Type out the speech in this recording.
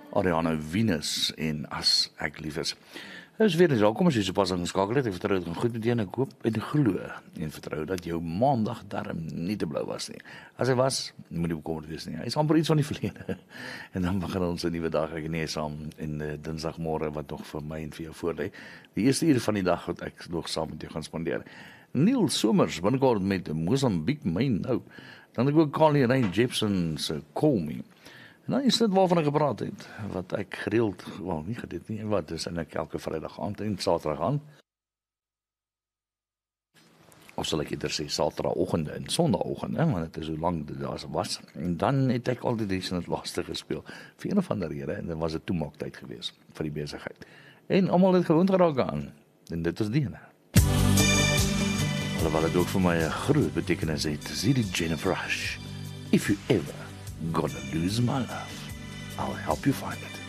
Ariana Venus en As ek lief is. Dis weer eens welkom as jy sopas ingeskakel het. Ek vertrou dit gaan goed met jou en ek hoop en glo en vertrou dat jou maandag darm nie te blou was nie. As hy was, moenie bekommerd wees nie. Hy is amper iets van die verlede. En dan begin ons 'n nuwe dag. Ek nee saam en dinsdagmôre wat nog vir my en vir jou voorlê. Die eerste uur van die dag wat ek nog saam met jou gaan spandeer. Neil Somers binnekort met Mozambique my nou. Dan ek ook Carly Rae Jepsen se Call Me. Nou is dit waarvan ek gepraat het, wat ek gereeld, wel nie gereeld nie, wat is eintlik elke Vrydag aand en Saterdag aan. Of sal ek eerder sê Saterdagoggende en Sondagoggende, want dit is so lank dit daar was. En dan het ek altyd iets in het laaste gespeel, vir een of ander rede, en dan was dit toemaaktyd geweest vir die besigheid. En almal het gewoond geraak aan, en dit was die ene. Alhoewel het ook vir my 'n groot betekenis het, sê die Jennifer Rush, if you ever gonna lose my love, I'll help you find it.